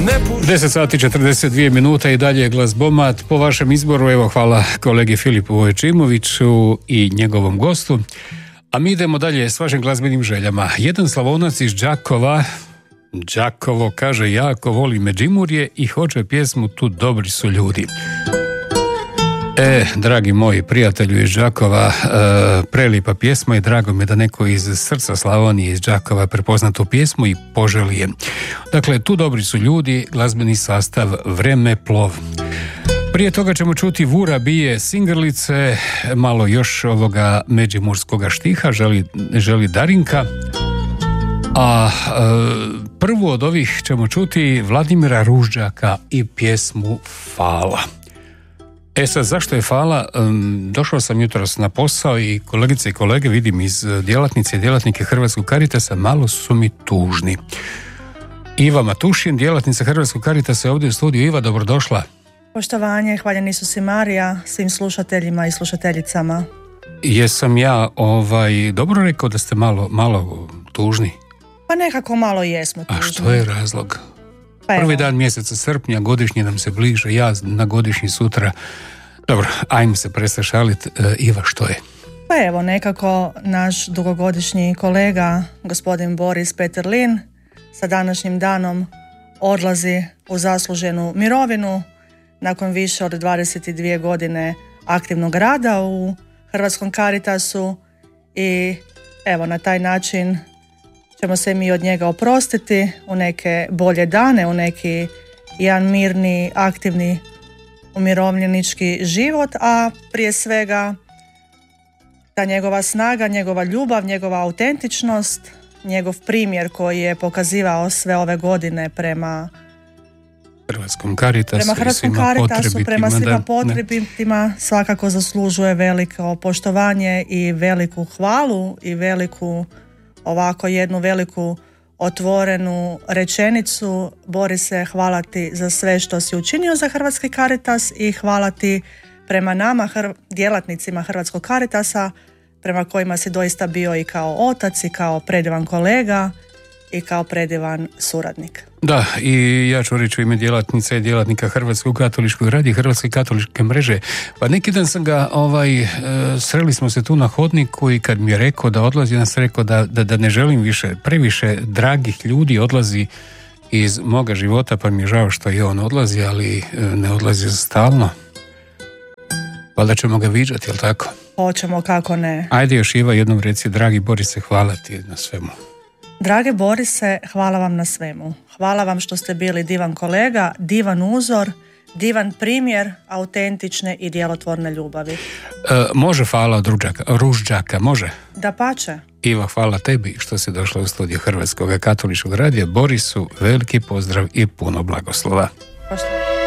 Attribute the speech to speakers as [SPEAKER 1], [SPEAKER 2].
[SPEAKER 1] 10 sati 42 minuta i dalje je Glazbomat po vašem izboru. Evo, hvala kolegi Filipu Vojčimoviću i njegovom gostu. A mi idemo dalje s vašim glazbenim željama. Jedan Slavonac iz Đakovo kaže jako voli Međimurje i hoće pjesmu Tu dobri su ljudi. Dragi moji prijatelju iz Đakova, prelijepa pjesma i drago mi je da neko iz srca Slavonije iz Đakova prepozna tu pjesmu i poželi je. Dakle, Tu dobri su ljudi, glazbeni sastav Vremeplov. Prije toga ćemo čuti Vura bije Singrlice, malo još ovoga međimurskoga štiha, želi Darinka. A prvu od ovih ćemo čuti Vladimira Ružđaka i pjesmu Fala. Sad, zašto je Fala? Došao sam jutros na posao i kolegice i kolege, vidim iz djelatnice i djelatnike Hrvatskog Caritasa, malo su mi tužni. Iva Matušin, djelatnica Hrvatskog Caritasa, je ovdje u studiju. Iva, dobrodošla.
[SPEAKER 2] Poštovanje, hvaljen Isus i Marija, svim slušateljima i slušateljicama.
[SPEAKER 1] Jesam ja dobro rekao da ste malo tužni?
[SPEAKER 2] Pa nekako malo jesmo tužni.
[SPEAKER 1] A što je razlog? Prvi dan mjeseca srpnja, godišnji nam se bliže, ja na godišnji sutra. Dobro, ajmo se prestati šaliti. Iva, što je?
[SPEAKER 2] Pa evo, nekako naš dugogodišnji kolega, gospodin Boris Peterlin, sa današnjim danom odlazi u zasluženu mirovinu nakon više od 22 godine aktivnog rada u Hrvatskom Caritasu i evo, na taj način ćemo se mi od njega oprostiti u neke bolje dane, u neki jedan mirni, aktivni umirovljenički život, a prije svega ta njegova snaga, njegova ljubav, njegova autentičnost, njegov primjer koji je pokazivao sve ove godine prema
[SPEAKER 1] Hrvatskom Caritasu,
[SPEAKER 2] prema svima potrebitima, svakako zaslužuje veliko poštovanje i veliku hvalu i jednu veliku otvorenu rečenicu. Borise, hvala ti za sve što si učinio za Hrvatski Caritas i hvala ti prema nama, djelatnicima Hrvatskog Caritasa, prema kojima si doista bio i kao otac i kao predivan kolega i kao predivan suradnik.
[SPEAKER 1] Da, i ja ću reći u ime djelatnica i djelatnika Hrvatskog katoličkog radija, Hrvatske katoličke mreže. Pa neki dan sam ga, sreli smo se tu na hodniku i kad mi je rekao da odlazi, ja sam rekao da ne želim više, previše dragih ljudi odlazi iz moga života, pa mi je žao što i on odlazi, ali ne odlazi za stalno. Valjda ćemo ga viđati, jel tako?
[SPEAKER 2] Hoćemo, kako ne.
[SPEAKER 1] Ajde još, Iva, jednom reci, dragi Borise, hvala ti na svemu.
[SPEAKER 2] Drage Borise, hvala vam na svemu. Hvala vam što ste bili divan kolega, divan uzor, divan primjer autentične i djelotvorne ljubavi.
[SPEAKER 1] Može hvala od Ružđaka, može?
[SPEAKER 2] Dapače.
[SPEAKER 1] Iva, hvala tebi što si došla u studiju Hrvatskog katoličkog radija. Borisu, veliki pozdrav i puno blagoslova.